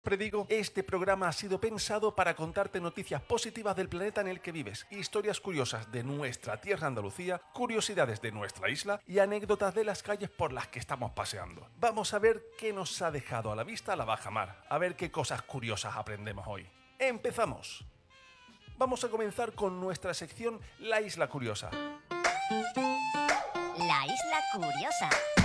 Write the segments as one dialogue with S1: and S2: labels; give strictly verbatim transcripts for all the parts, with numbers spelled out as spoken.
S1: Predigo, este programa ha sido pensado para contarte noticias positivas del planeta en el que vives, historias curiosas de nuestra tierra Andalucía, curiosidades de nuestra isla y anécdotas de las calles por las que estamos paseando. Vamos a ver qué nos ha dejado a la vista la bajamar, a ver qué cosas curiosas aprendemos hoy. ¡Empezamos! Vamos a comenzar con nuestra sección La Isla Curiosa.
S2: La Isla Curiosa.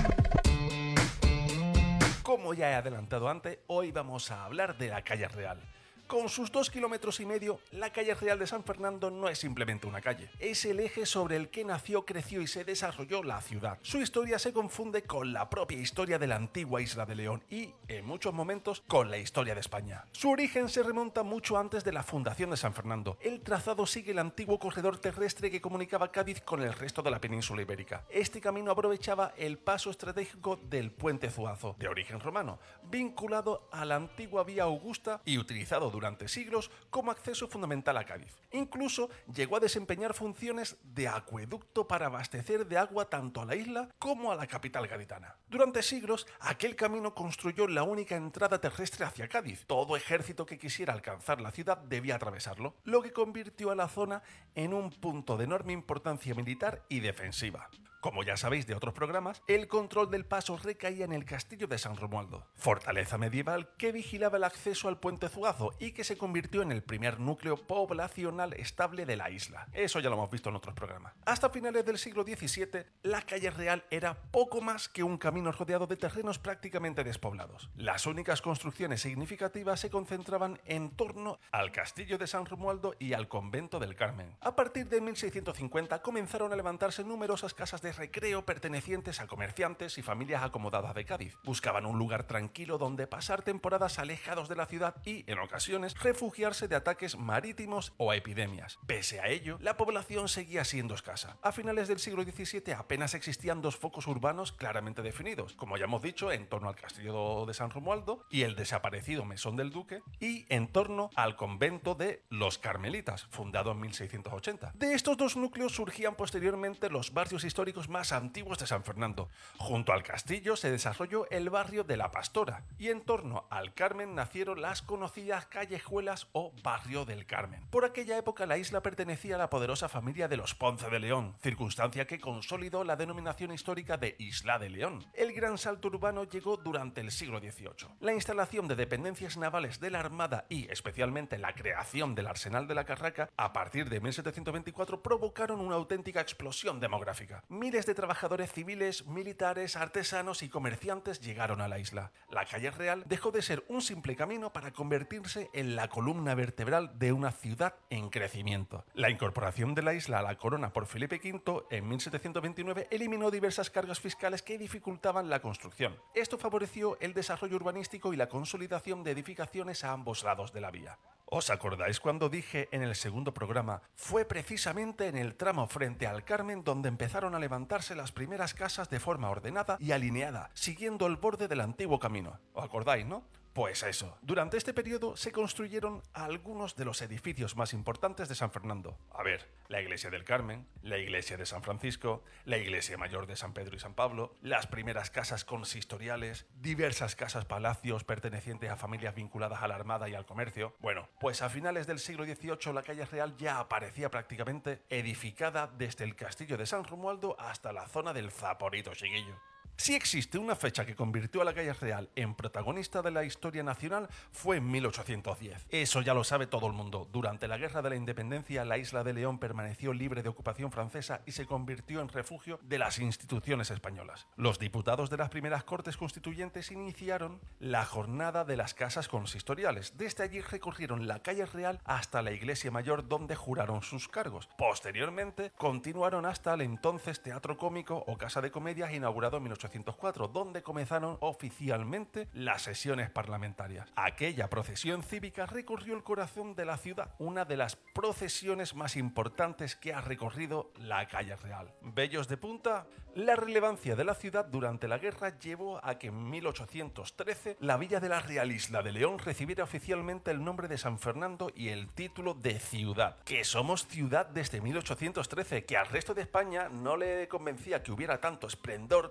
S1: Como ya he adelantado antes, hoy vamos a hablar de la Calle Real. Con sus dos kilómetros y medio, la Calle Real de San Fernando no es simplemente una calle. Es el eje sobre el que nació, creció y se desarrolló la ciudad. Su historia se confunde con la propia historia de la antigua isla de León y, en muchos momentos, con la historia de España. Su origen se remonta mucho antes de la fundación de San Fernando. El trazado sigue el antiguo corredor terrestre que comunicaba Cádiz con el resto de la península ibérica. Este camino aprovechaba el paso estratégico del Puente Zuazo, de origen romano, vinculado a la antigua vía Augusta y utilizado durante siglos como acceso fundamental a Cádiz. Incluso llegó a desempeñar funciones de acueducto para abastecer de agua tanto a la isla como a la capital gaditana. Durante siglos, aquel camino construyó la única entrada terrestre hacia Cádiz. Todo ejército que quisiera alcanzar la ciudad debía atravesarlo, lo que convirtió a la zona en un punto de enorme importancia militar y defensiva. Como ya sabéis de otros programas, el control del paso recaía en el castillo de San Romualdo, fortaleza medieval que vigilaba el acceso al Puente Zuazo y que se convirtió en el primer núcleo poblacional estable de la isla. Eso ya lo hemos visto en otros programas. Hasta finales del siglo diecisiete, la Calle Real era poco más que un camino rodeado de terrenos prácticamente despoblados. Las únicas construcciones significativas se concentraban en torno al castillo de San Romualdo y al convento del Carmen. A partir de mil seiscientos cincuenta comenzaron a levantarse numerosas casas de recreo pertenecientes a comerciantes y familias acomodadas de Cádiz. Buscaban un lugar tranquilo donde pasar temporadas alejados de la ciudad y, en ocasiones, refugiarse de ataques marítimos o epidemias. Pese a ello, la población seguía siendo escasa. A finales del siglo diecisiete apenas existían dos focos urbanos claramente definidos, como ya hemos dicho, en torno al castillo de San Romualdo y el desaparecido Mesón del Duque, y en torno al convento de los Carmelitas, fundado en mil seiscientos ochenta. De estos dos núcleos surgían posteriormente los barrios históricos más antiguos de San Fernando. Junto al castillo se desarrolló el barrio de La Pastora y en torno al Carmen nacieron las conocidas callejuelas o barrio del Carmen. Por aquella época la isla pertenecía a la poderosa familia de los Ponce de León, circunstancia que consolidó la denominación histórica de Isla de León. El gran salto urbano llegó durante el siglo dieciocho. La instalación de dependencias navales de la Armada y especialmente la creación del Arsenal de la Carraca a partir de mil setecientos veinticuatro provocaron una auténtica explosión demográfica. Miles de trabajadores civiles, militares, artesanos y comerciantes llegaron a la isla. La Calle Real dejó de ser un simple camino para convertirse en la columna vertebral de una ciudad en crecimiento. La incorporación de la isla a la corona por Felipe quinto en mil setecientos veintinueve eliminó diversas cargas fiscales que dificultaban la construcción. Esto favoreció el desarrollo urbanístico y la consolidación de edificaciones a ambos lados de la vía. ¿Os acordáis cuando dije en el segundo programa? Fue precisamente en el tramo frente al Carmen donde empezaron a levantarse las primeras casas de forma ordenada y alineada, siguiendo el borde del antiguo camino. ¿Os acordáis, no? Pues eso, durante este periodo se construyeron algunos de los edificios más importantes de San Fernando. A ver, la iglesia del Carmen, la iglesia de San Francisco, la iglesia mayor de San Pedro y San Pablo, las primeras casas consistoriales, diversas casas palacios pertenecientes a familias vinculadas a la armada y al comercio. Bueno, pues a finales del siglo dieciocho la Calle Real ya aparecía prácticamente edificada desde el castillo de San Romualdo hasta la zona del Zaporito, chiquillo. Si existe una fecha que convirtió a la Calle Real en protagonista de la historia nacional, fue en mil ochocientos diez. Eso ya lo sabe todo el mundo. Durante la Guerra de la Independencia, la isla de León permaneció libre de ocupación francesa y se convirtió en refugio de las instituciones españolas. Los diputados de las primeras Cortes Constituyentes iniciaron la jornada de las casas consistoriales. Desde allí recorrieron la Calle Real hasta la Iglesia Mayor, donde juraron sus cargos. Posteriormente, continuaron hasta el entonces Teatro Cómico o Casa de Comedias, inaugurado en mil ochocientos cuatro, donde comenzaron oficialmente las sesiones parlamentarias. Aquella procesión cívica recorrió el corazón de la ciudad, una de las procesiones más importantes que ha recorrido la Calle Real. ¿Vellos de punta? La relevancia de la ciudad durante la guerra llevó a que en mil ochocientos trece la villa de la Real Isla de León recibiera oficialmente el nombre de San Fernando y el título de ciudad. Que somos ciudad desde mil ochocientos trece, que al resto de España no le convencía que hubiera tanto esplendor, tantos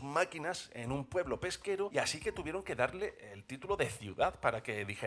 S1: máquinas en un pueblo pesquero y así que tuvieron que darle el título de ciudad para que dijera